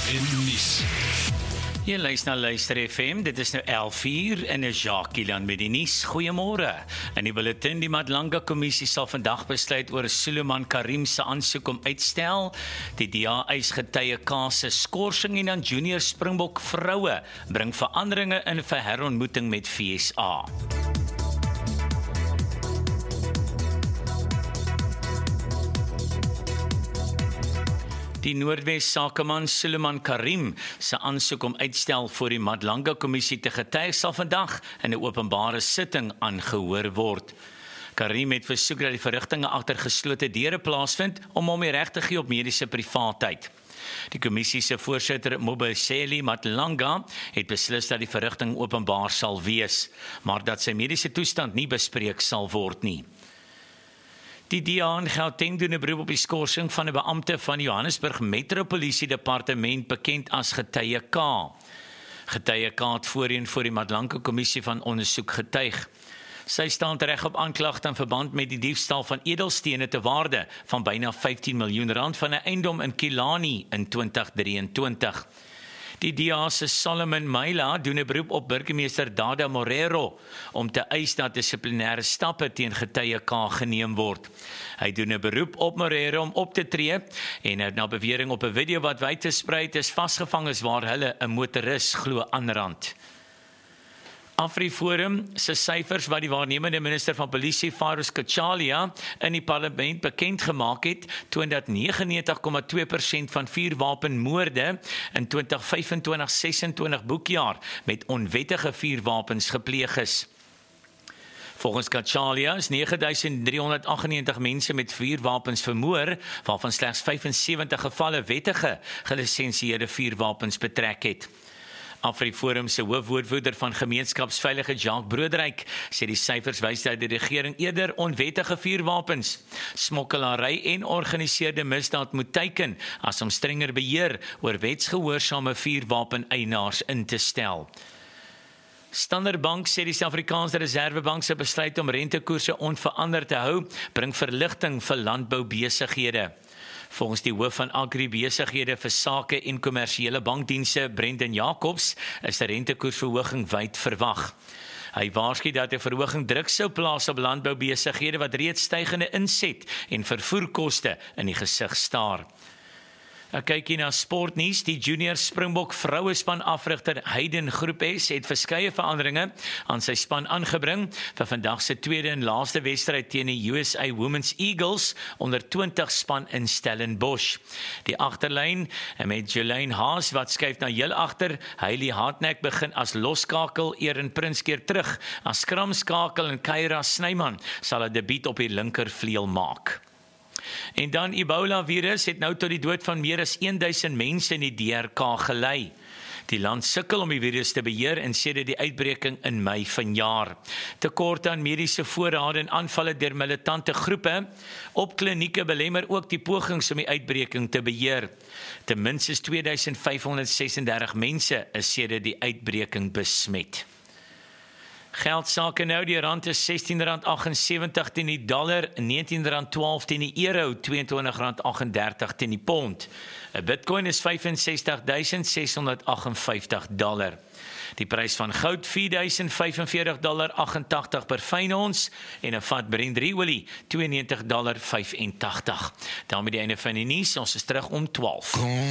en nuus. Jy luister na Luister FM, dit is nou 11:04 en is Jacques Ilan met die nuus. Goeiemôre. In die bulletin, die Madlanga Kommissie sal vandag besluit oor Suleiman Karim se aansoek om uitstel. Die DA eis getuie K se skorsing en dan junior Springbok vroue bring veranderinge in vir herontmoeting met FSA. Die Noordwes sakeman Suleiman Karim se aansoek om uitstel voor die Madlanga Kommissie te getuig sal vandag in 'n openbare sitting aangehoor word. Karim het versoek dat die verrigtinge agter geslote deure plaasvind om hom die reg te gee op mediese privaatheid. Die kommissie se voorsitter Mobiseli Madlanga het beslis dat die verrigting openbaar sal wees, maar dat sy mediese toestand nie bespreek sal word nie. Die DA in Gauteng doen 'n beroep op die skorsing van 'n beampte van die Johannesburg Metropolisie Departement bekend as getuie K. Getuie K het voorheen voor die Madlanga Kommissie van ondersoek getuig. Sy staan reg op aanklagte in verband met die diefstal van edelstene te waarde van byna 15 miljoen rand van 'n eiendom in Kilani in 2023. Die DA se Solomon Maila doen 'n beroep op burgemeester Dada Morero om te eis dat dissiplinêre stappe teen getuie K geneem word. Hy doen 'n beroep op Morero om op te tree en het na bewering op 'n video wat wyd versprei is vasgevang is waar hulle 'n motoris glo aanrand. AfriForum se syfers wat die waarnemende minister van polisie Farouz Kachalia in die parlement bekend gemaak het, toon dat 99,2% van vuurwapenmoorde in 2025-26 boekjaar met onwettige vuurwapens gepleeg is. Volgens Kachalia is 9.398 mense met vuurwapens vermoor, waarvan slegs 75 gevalle wettige gelisensieerde vuurwapens betrek het. AfriForum se hoofwoordvoerder van gemeenskapsveiligheid Jacques Broodryk sê die syfers wys dat die regering eerder onwettige vuurwapens, smokkelary en organiseerde misdaad moet teiken as om strenger beheer oor wetsgehoorsame vuurwapeneienaars in te stel. Standard Bank sê die Suid-Afrikaanse Reserwebank se besluit om rentekoerse onveranderd te hou, bring verligting vir landboubesighede. Volgens die hoof van agribesighede vir sake en kommersiële bankdienste, Brendan Jacobs, is 'n rentekoersverhoging wyd verwag. Hy waarsku dat 'n verhoging druk sou plaas op landboubesighede wat reeds stygende inset en vervoerkoste in die gesig staar. 'n Kykie na sportnuus, die junior Springbok vrouespan afrigter Hayden Groepes het verskeie veranderinge aan sy span aangebring vir vandag se tweede en laaste wedstryd teen die USA Women's Eagles onder 20 span in Stellenbosch. Die agterlyn met Jolene Haas wat skuif na heel agter, Hailey Hartnett begin as loskakel, Erin Prins keer terug as skramskakel en Kyra Snyman sal 'n debuut op die linkervleuel maak. En dan Ebola virus het nou tot die dood van meer as 1000 mense in die DRK gelei. Die land sukkel om die virus te beheer en sedert die uitbreking in Mei vanjaar. Tekort aan mediese voorrade en aanvalle deur militante groepe op klinieke belemmer ook die pogings om die uitbreking te beheer. Ten minste 2536 mense is sedert die uitbreking besmet. Geldsake nou, die rand is R16.78 teen die dollar, R19.12 teen die euro, R22.38 teen die pond. 'n Bitcoin is $65,658. Die prys van goud $4,045.88 per fyn ons en 'n vat Brent olie $92.85. daarmee die einde van die nuus, ons is terug om 12.